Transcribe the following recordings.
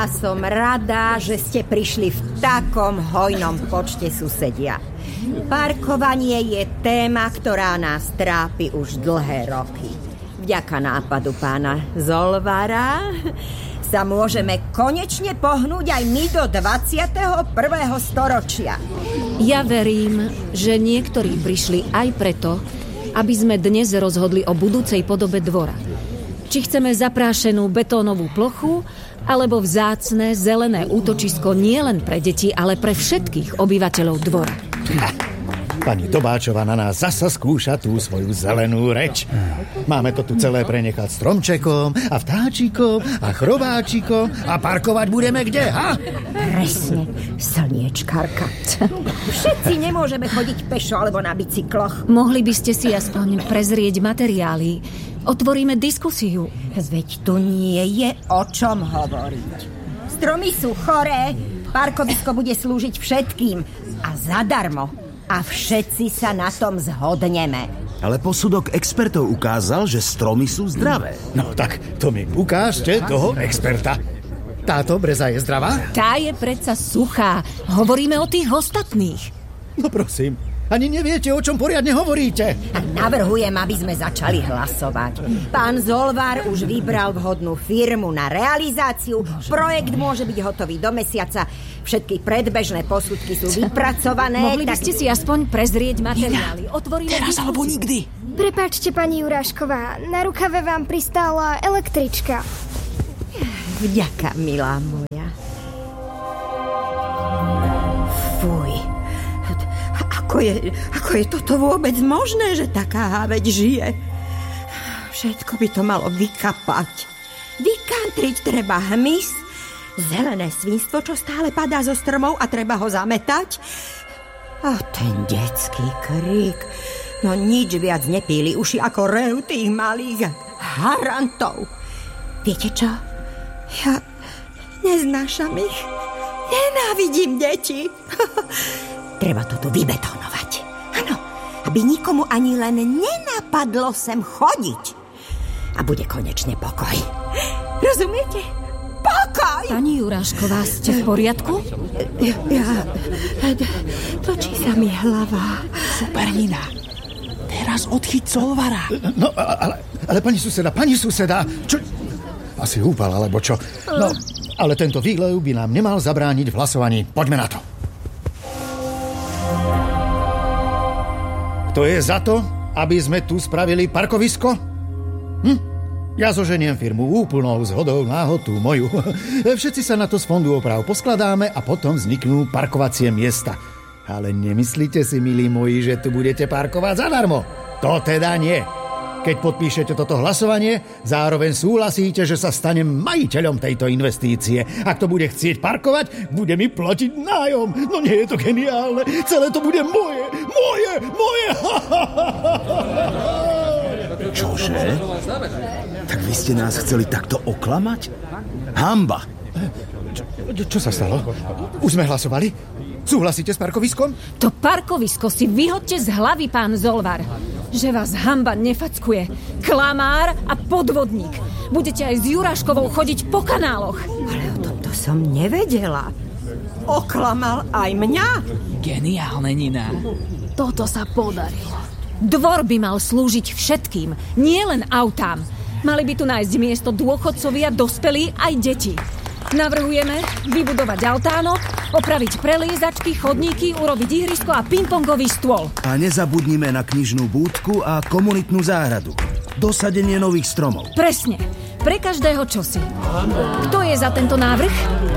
A som rada, že ste prišli v takom hojnom počte, susedia. Parkovanie je téma, ktorá nás trápi už dlhé roky. Vďaka nápadu pána Zolvara sa môžeme konečne pohnúť aj my do 21. storočia. Ja verím, že niektorí prišli aj preto, aby sme dnes rozhodli o budúcej podobe dvora. Či chceme zaprášenú betónovú plochu, alebo vzácne zelené útočisko nielen pre deti, ale pre všetkých obyvateľov dvora. Pani Dobáčová na nás zasa skúša tú svoju zelenú reč. Máme to tu celé prenechať stromčekom a vtáčikom a chrobáčikom a parkovať budeme kde, ha? Presne, slniečkárka. Všetci nemôžeme chodiť pešo alebo na bicykloch. Mohli by ste si aspoň prezrieť materiály. Otvoríme diskusiu. Veď tu nie je o čom hovoriť. Stromy sú choré, parkovisko bude slúžiť všetkým a zadarmo. A všetci sa na tom zhodneme. Ale posudok expertov ukázal, že stromy sú zdravé. No tak to mi ukážte toho experta. Táto breza je zdravá? Tá je predsa suchá. Hovoríme o tých ostatných. No prosím, ani neviete, o čom poriadne hovoríte. A navrhujem, aby sme začali hlasovať. Pán Zolvar už vybral vhodnú firmu na realizáciu. Projekt môže byť hotový do mesiaca. Všetky predbežné posudky sú vypracované. Mohli by ste si aspoň prezrieť materiály. Otvoríme teraz diskusiu. alebo nikdy. Prepáčte, pani Jurášková, na rukave vám pristála električka. Vďaka, milá moja. Fuj. Ako je toto vôbec možné, že taká háveť žije? Všetko by to malo vykapať. Vykantriť treba hmyz, zelené svinstvo, čo stále padá zo stromov a treba ho zametať. A ten detský krík. No nič viac nepíli uši ako rev tých malých harantov. Viete čo? Ja neznášam ich. Nenávidím deti. Treba to tu vybetonovať. Áno, aby nikomu ani len nenapadlo sem chodiť. A bude konečne pokoj. Rozumiete? Pokoj! Pani Jurášková, ste v poriadku? Točí sa mi hlava. Supernina. Teraz odchyť Zolvara. No, ale pani suseda, čo... Asi húpal, alebo čo? No, ale tento výlev by nám nemal zabrániť v hlasovaní. Poďme na to. Kto je za to, aby sme tu spravili parkovisko? Ja zoženiem firmu úplnou zhodou náhod tú moju. Všetci sa na to z fondu oprav poskladáme a potom vzniknú parkovacie miesta. Ale nemyslíte si, milí moji, že tu budete parkovať zadarmo? To teda nie. Keď podpíšete toto hlasovanie, zároveň súhlasíte, že sa stanem majiteľom tejto investície. Ak to bude chcieť parkovať, bude mi platiť nájom. No nie je to geniálne. Celé to bude moje. Čože? Tak vy ste nás chceli takto oklamať? Hanba! Čo sa stalo? Už sme hlasovali? Súhlasíte s parkoviskom? To parkovisko si vyhodte z hlavy, pán Zolvar. Že vás hanba nefackuje. Klamár a podvodník. Budete aj s Juráškovou chodiť po kanáloch. Ale o tomto som nevedela. Oklamal aj mňa? Geniálne, Nina. Toto sa podarilo. Dvor by mal slúžiť všetkým, nie len autám. Mali by tu nájsť miesto dôchodcovia, dospelí aj deti. Navrhujeme vybudovať altánok, opraviť preliezačky, chodníky, urobiť ihrisko a pingpongový stôl. A nezabudnime na knižnú búdku a komunitnú záhradu. Dosadenie nových stromov. Presne. Pre každého čosi. Kto je za tento návrh?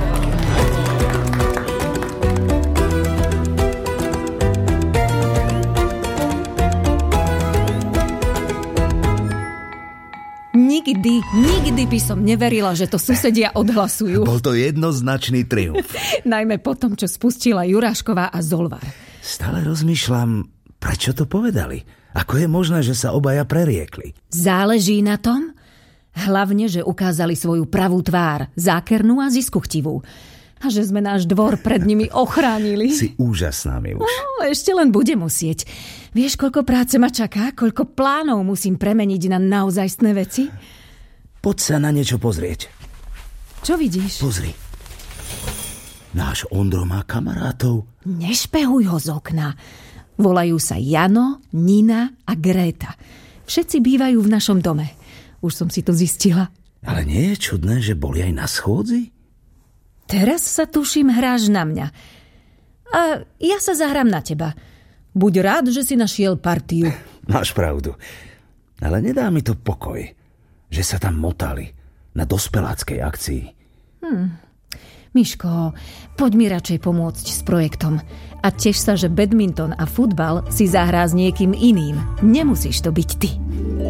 Nikdy by som neverila, že to susedia odhlasujú. Bol to jednoznačný triumf. Najmä po tom, čo spustila Jurášková a Zolvar. Stále rozmýšľam, prečo to povedali? Ako je možné, že sa obaja preriekli? Záleží na tom? Hlavne, že ukázali svoju pravú tvár, zákernú a ziskuchtivú. A že sme náš dvor pred nimi ochránili. Si úžasná, Miluš. Ešte len bude musieť. Vieš, koľko práce ma čaká? Koľko plánov musím premeniť na naozajstné veci? Poď sa na niečo pozrieť. Čo vidíš? Pozri, Náš Ondro má kamarátov. Nešpehuj ho z okna. Volajú sa Jano, Nina a Gréta. Všetci bývajú v našom dome. Už som si to zistila. Ale nie je čudné, že boli aj na schôdzi? Teraz sa tuším hráš na mňa. A ja sa zahrám na teba. Buď rád, že si našiel partiu. Máš pravdu. Ale nedá mi to pokoj, že sa tam motali na dospeláckej akcii. Miško, poď mi radšej pomôcť s projektom. A teš sa, že badminton a futbal si zahrá s niekým iným. Nemusíš to byť ty.